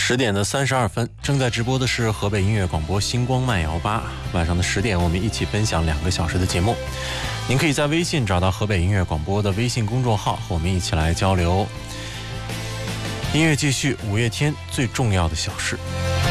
10点的32分，正在直播的是河北音乐广播星光慢摇吧。晚上的10点，我们一起分享2个小时的节目。您可以在微信找到河北音乐广播的微信公众号，和我们一起来交流。音乐继续，五月天最重要的小事。